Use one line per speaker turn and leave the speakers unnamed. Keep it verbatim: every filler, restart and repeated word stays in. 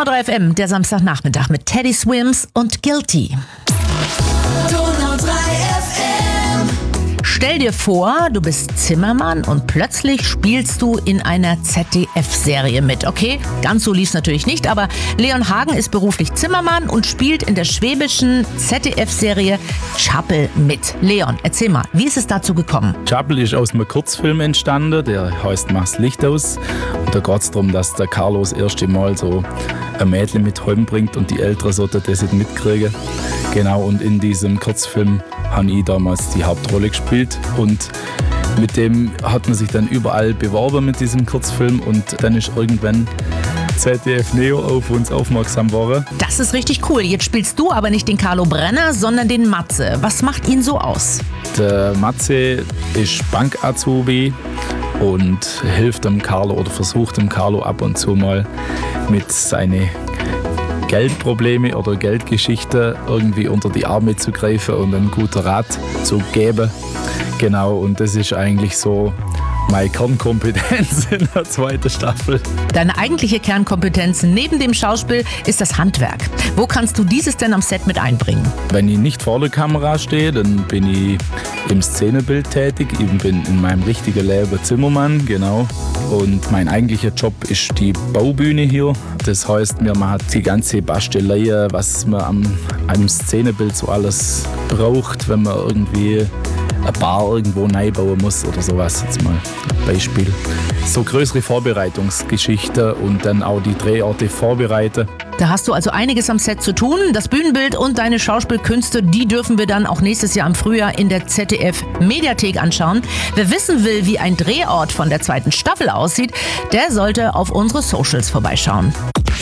Donau drei F M, der Samstagnachmittag mit Teddy Swims und Guilty.
Donau drei F M.
Stell dir vor, du bist Zimmermann und plötzlich spielst du in einer Z D F-Serie mit. Okay, ganz so lief's natürlich nicht, aber Leon Hagen ist beruflich Zimmermann und spielt in der schwäbischen Z D F-Serie Chappel mit. Leon, erzähl mal, wie ist es dazu gekommen?
Chappel ist aus einem Kurzfilm entstanden, der heißt Mach's Licht aus. Und da geht es darum, dass der Carlo das erste Mal so ein Mädchen mit heimbringt und die Eltern sollten das nicht mitkriegen. Genau, und in diesem Kurzfilm habe ich damals die Hauptrolle gespielt und mit dem hat man sich dann überall beworben mit diesem Kurzfilm und dann ist irgendwann Z D F Neo auf uns aufmerksam geworden.
Das ist richtig cool. Jetzt spielst du aber nicht den Carlo Brenner, sondern den Matze. Was macht ihn so aus?
Der Matze ist Bank-Azubi und hilft dem Carlo oder versucht dem Carlo ab und zu mal mit seinen Geldprobleme oder Geldgeschichte irgendwie unter die Arme zu greifen und einen guten Rat zu geben. Genau, und das ist eigentlich so meine Kernkompetenz in der zweiten Staffel.
Deine eigentliche Kernkompetenz neben dem Schauspiel ist das Handwerk. Wo kannst du dieses denn am Set mit einbringen?
Wenn ich nicht vor der Kamera stehe, dann bin ich im Szenebild tätig. Ich bin in meinem richtigen Leben Zimmermann, genau. Und mein eigentlicher Job ist die Baubühne hier. Das heißt, wir machen die ganze Bastelei, was man am einem Szenebild so alles braucht, wenn man irgendwie eine Bar irgendwo neu bauen muss oder sowas. Jetzt mal ein Beispiel. So größere Vorbereitungsgeschichten und dann auch die Drehorte vorbereiten.
Da hast du also einiges am Set zu tun. Das Bühnenbild und deine Schauspielkünste, die dürfen wir dann auch nächstes Jahr im Frühjahr in der Z D F-Mediathek anschauen. Wer wissen will, wie ein Drehort von der zweiten Staffel aussieht, der sollte auf unsere Socials vorbeischauen.